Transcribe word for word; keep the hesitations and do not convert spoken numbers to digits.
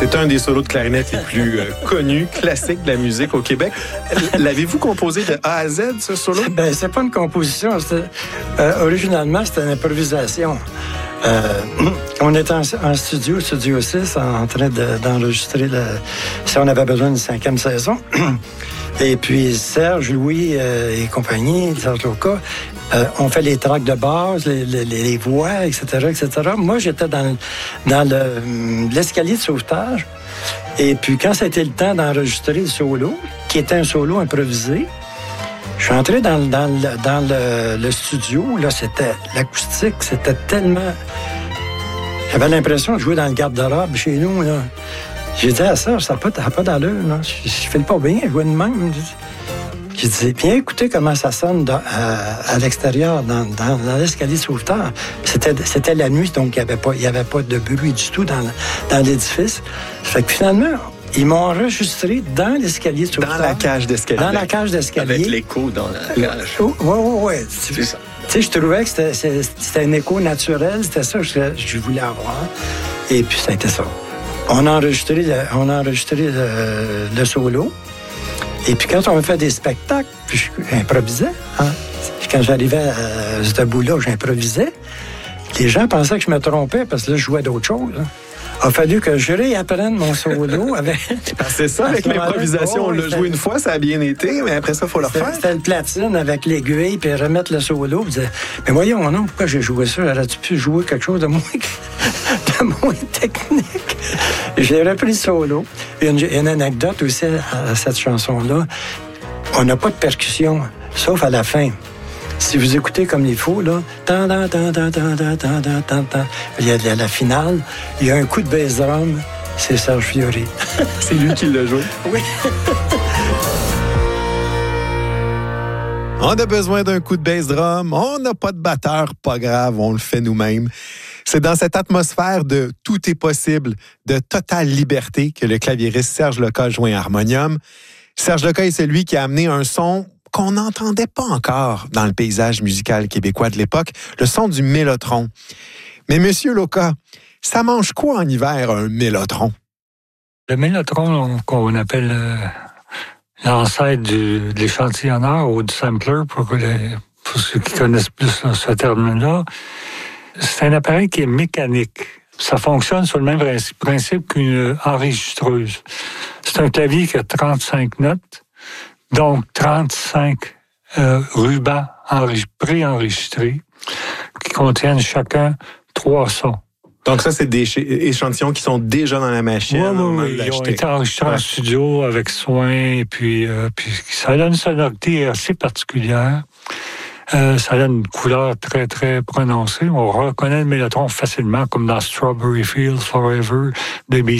C'est un des solos de clarinette les plus euh, connus, classiques de la musique au Québec. L'avez-vous composé de A à Z, ce solo? Ben, c'est pas une composition. Euh, originalement, c'était une improvisation. Euh, on était en, en studio, studio six, en, en train de, d'enregistrer le, si on avait besoin d'une cinquième saison. Et puis Serge, Louis euh, et compagnie, Serge Loca, euh, on fait les tracks de base, les, les, les voix, et cetera, et cetera. Moi, j'étais dans, dans le, l'escalier de sauvetage. Et puis, quand ça a été le temps d'enregistrer le solo, qui était un solo improvisé, je suis entré dans, dans, le, dans le, le studio. Là, c'était l'acoustique, c'était tellement... J'avais l'impression de jouer dans le garde-robe chez nous, là. J'ai dit à ça, ça n'a pas, pas d'allure, là. Je ne fais pas bien, jouer de même. J'ai dit, viens écouter comment ça sonne dans, à, à l'extérieur, dans, dans, dans l'escalier de sauveteur. C'était, c'était la nuit, donc il n'y avait pas, il y avait pas de bruit du tout dans, dans l'édifice. Fait que finalement, ils m'ont enregistré dans l'escalier de sauveteur. Dans la cage d'escalier. Dans la cage d'escalier. Avec l'écho dans la cage. Oui, oui, oui. C'est ça. Tu sais, je trouvais que c'était, c'était un écho naturel. C'était ça que je, je voulais avoir. Et puis, ça a été ça. On a enregistré le, on a enregistré le, le solo. Et puis, quand on fait des spectacles, puis j'improvisais. Hein? Quand j'arrivais à ce bout-là, j'improvisais. Les gens pensaient que je me trompais parce que là, je jouais d'autres choses. Hein. Il a fallu que je réapprenne mon solo. Avec... C'est ça, avec l'improvisation. On l'a joué une fois, ça a bien été, mais après ça, il faut le refaire. C'était le platine avec l'aiguille, puis remettre le solo. Puis mais voyons, non, pourquoi j'ai joué ça? Aurais-tu pu jouer quelque chose de moins, de moins technique? J'ai repris le solo. Une, une anecdote aussi à cette chanson-là. On n'a pas de percussion, sauf à la fin. Si vous écoutez comme il faut, là, tan, tan, tan, tan, tan, tan, tan, tan, tan, il y a la, la finale, il y a un coup de bass drum, c'est Serge Fiori. C'est lui qui l'a joué? Oui. On a besoin d'un coup de bass drum, on n'a pas de batteur, pas grave, on le fait nous-mêmes. C'est dans cette atmosphère de « tout est possible », de totale liberté que le claviériste Serge Loca joint harmonium. Serge Loca est celui qui a amené un son qu'on n'entendait pas encore dans le paysage musical québécois de l'époque, le son du mélotron. Mais Monsieur Loca, ça mange quoi en hiver, un mélotron? Le mélotron, qu'on appelle euh, l'ancêtre du, de l'échantillonneur ou du sampler, pour, les, pour ceux qui connaissent plus là, ce terme-là, c'est un appareil qui est mécanique. Ça fonctionne sur le même principe qu'une enregistreuse. C'est un clavier qui a trente-cinq notes, donc trente-cinq euh, rubans préenregistrés qui contiennent chacun trois sons. Donc ça, c'est des échantillons qui sont déjà dans la machine. Oui, oui, oui. Ils ont été enregistrés ouais. en studio avec soin, et puis, euh, puis ça donne une sonorité assez particulière. Euh, ça donne une couleur très, très prononcée. On reconnaît le mélotron facilement, comme dans Strawberry Fields Forever de Bee